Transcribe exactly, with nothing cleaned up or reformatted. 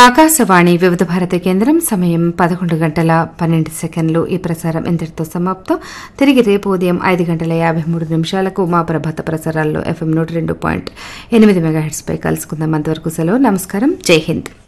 ఆకాశవాణి వివిధ భారతి కేంద్రం సమయం పదకొండు గంటల పన్నెండు సెకండ్లు. ఈ ప్రసారం ఇంతటితో సమాప్తం. తిరిగి రేపు ఉదయం ఐదు గంటల యాభై మూడు నిమిషాలకు మా ప్రభాత ప్రసారాల్లో ఎఫ్ఎం నూట రెండు పాయింట్ ఎనిమిది మెగాహెట్స్ పై కలుసుకుందాం. అంతవరకు సెలవు. నమస్కారం. జై హింద్.